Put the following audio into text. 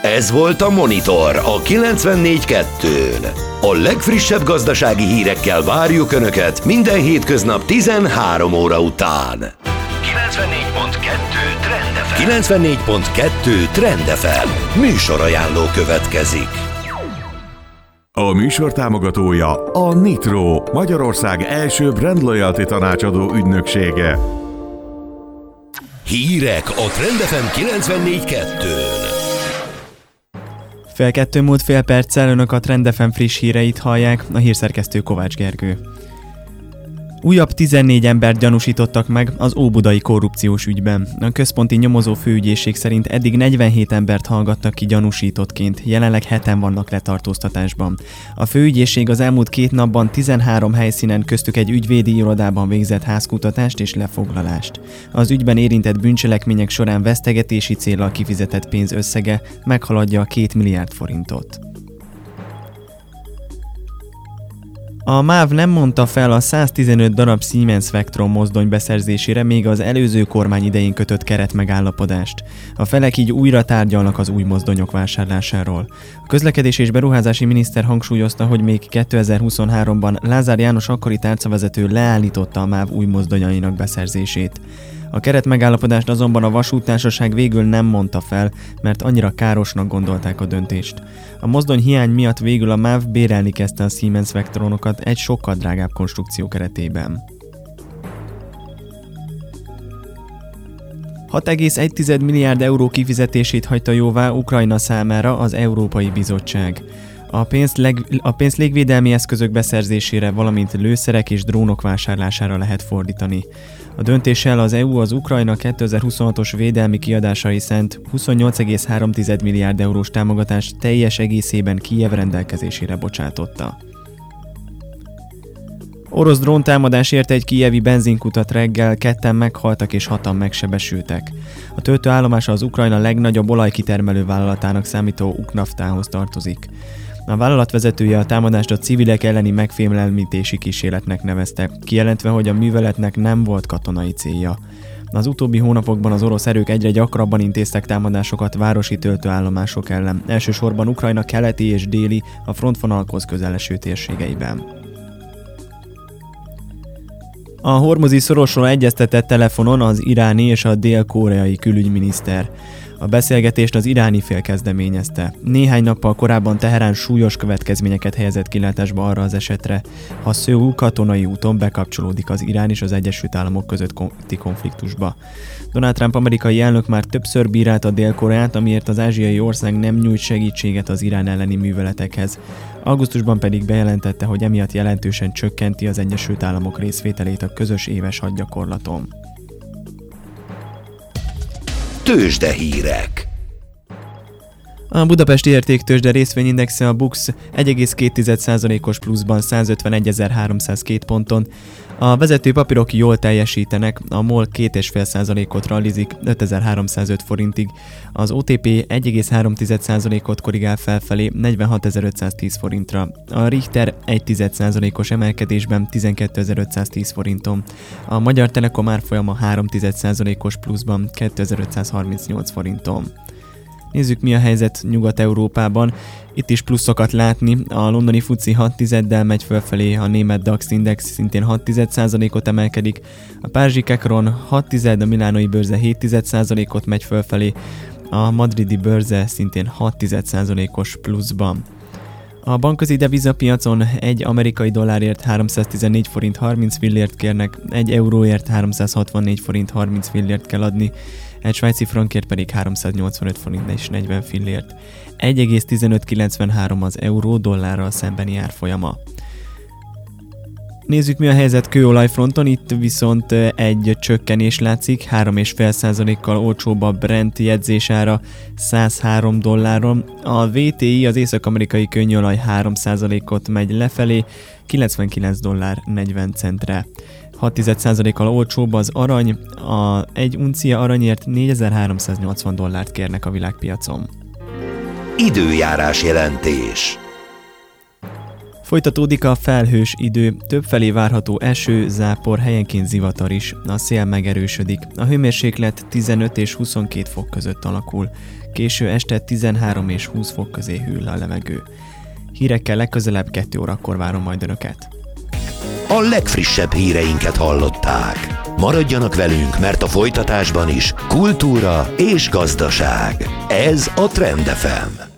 Ez volt a Monitor a 94.2-n. A legfrissebb gazdasági hírekkel várjuk Önöket minden hétköznap 13 óra után. 94.2 Trend FM. 94.2 Trend FM. Műsorajánló következik. A műsor támogatója a Nitro, Magyarország első brand loyalty tanácsadó ügynöksége. Hírek a Trend FM 94.2-n. Fél kettő múlt fél perccel, Önök a Trend FM friss híreit hallják, a hírszerkesztő Kovács Gergő. Újabb 14 embert gyanúsítottak meg az óbudai korrupciós ügyben. A központi nyomozó főügyészség szerint eddig 47 embert hallgattak ki gyanúsítottként, jelenleg 7-en vannak letartóztatásban. A főügyészség az elmúlt 2 napban 13 helyszínen, köztük egy ügyvédi irodában végzett házkutatást és lefoglalást. Az ügyben érintett bűncselekmények során vesztegetési céllal kifizetett pénz összege meghaladja a 2 milliárd forintot. A MÁV nem mondta fel a 115 darab Siemens Vectron mozdony beszerzésére még az előző kormány idején kötött keretmegállapodást. A felek így újra tárgyalnak az új mozdonyok vásárlásáról. A közlekedés és beruházási miniszter hangsúlyozta, hogy még 2023-ban Lázár János akkori tárcavezető leállította a MÁV új mozdonyainak beszerzését. A keretmegállapodást azonban a vasúttársaság végül nem mondta fel, mert annyira károsnak gondolták a döntést. A mozdony hiány miatt végül a MÁV bérelni kezdte a Siemens Vectronokat egy sokkal drágább konstrukció keretében. 6,1 milliárd euró kifizetését hagyta jóvá Ukrajna számára az Európai Bizottság. A pénzt légvédelmi eszközök beszerzésére, valamint lőszerek és drónok vásárlására lehet fordítani. A döntéssel az EU az Ukrajna 2026-os védelmi kiadásai szánt 28,3 milliárd eurós támogatást teljes egészében Kijev rendelkezésére bocsátotta. Orosz dróntámadás érte egy kijevi benzinkutat reggel, 2-en meghaltak és 6-an megsebesültek. A töltőállomása az Ukrajna legnagyobb olajkitermelő vállalatának számító Uknaftához tartozik. A vállalat vezetője a támadást a civilek elleni megfélemlítési kísérletnek nevezte, kijelentve, hogy a műveletnek nem volt katonai célja. Az utóbbi hónapokban az orosz erők egyre gyakrabban intéztek támadásokat városi töltőállomások ellen, elsősorban Ukrajna keleti és déli, a frontvonalhoz közel eső térségeiben. A hormuzi szorosról egyeztetett telefonon az iráni és a dél-koreai külügyminiszter. A beszélgetést az iráni fél kezdeményezte. Néhány nappal korábban Teherán súlyos következményeket helyezett kilátásba arra az esetre, ha Szöul katonai úton bekapcsolódik az Irán és az Egyesült Államok közötti konfliktusba. Donald Trump amerikai elnök már többször bírálta Dél-Koreát, amiért az ázsiai ország nem nyújt segítséget az Irán elleni műveletekhez. Augusztusban pedig bejelentette, hogy emiatt jelentősen csökkenti az Egyesült Államok részvételét a közös éves hadgyakorlaton. Tőzsdehírek. A budapesti értéktőzsde részvényindexe, a BUX 1,2%-os pluszban 151.302 ponton. A vezető papírok jól teljesítenek, a MOL 2,5%-ot rallizik 5.305 forintig, az OTP 1,3%-ot korrigál felfelé 46.510 forintra, a Richter 1,1%-os emelkedésben 12.510 forinton, a Magyar Telekom árfolyama 3,1%-os pluszban 2.538 forinton. Nézzük, mi a helyzet Nyugat-Európában. Itt is pluszokat látni. A londoni FTSE 6,1-del megy fölfelé, a német DAX index szintén 6,1%-ot emelkedik, a párizsi CAC 6,1, a milánói bőrze 7,1%-ot megy fölfelé, a madridi bőrze szintén 6,1%-os pluszban. A bankközi devizapiacon egy amerikai dollárért 314 forint 30 fillért kérnek, egy euróért 364 forint 30 fillért kell adni, egy svájci frankért pedig 385 forint és 40 fillért. 1,1593 az euró dollárral szembeni árfolyama. Nézzük, mi a helyzet kőolajfronton, itt viszont egy csökkenés látszik, 3,5%-kal olcsóbb a Brent jegyzésára $103. A VTI, az észak-amerikai könnyolaj 3%-ot megy lefelé, $99.40. 6,1%-kal olcsóbb az arany, egy uncia aranyért $4.380 kérnek a világpiacon. Időjárás jelentés. Folytatódik a felhős idő, többfelé várható eső, zápor, helyenként zivatar is, a szél megerősödik. A hőmérséklet 15 és 22 fok között alakul, késő este 13 és 20 fok közé hűl a levegő. Hírekkel legközelebb 2 órakor várom majd Önöket. A legfrissebb híreinket hallották. Maradjanak velünk, mert a folytatásban is kultúra és gazdaság. Ez a Trend FM.